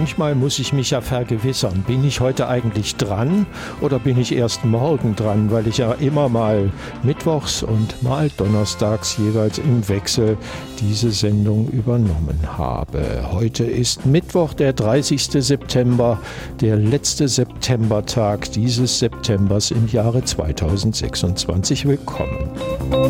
manchmal muss ich mich ja vergewissern, bin ich heute eigentlich dran oder bin ich erst morgen dran, weil ich ja immer mal mittwochs und mal donnerstags jeweils im Wechsel diese Sendung übernommen habe. Heute ist Mittwoch, der 30. September, der letzte Septembertag dieses Septembers im Jahre 2026. Willkommen.